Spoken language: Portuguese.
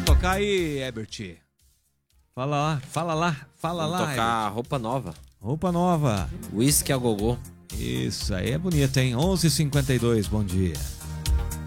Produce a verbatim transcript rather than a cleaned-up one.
Tocar aí, Herbert. Fala lá, fala lá, fala Vamos lá. tocar Herbert. Roupa Nova. Roupa Nova. Whisky a Gogô. Isso aí é bonito, hein? onze e cinquenta e dois, bom dia.